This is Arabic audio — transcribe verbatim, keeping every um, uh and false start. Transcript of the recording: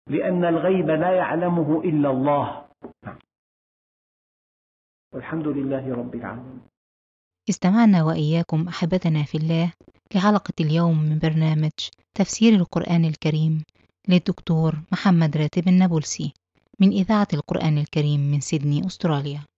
لأن الغيب لا يعلمه إلا الله. والحمد لله رب العالمين. استمعنا وإياكم أحبتنا في الله لحلقة اليوم من برنامج تفسير القرآن الكريم للدكتور محمد راتب النابلسي من إذاعة القرآن الكريم من سيدني أستراليا.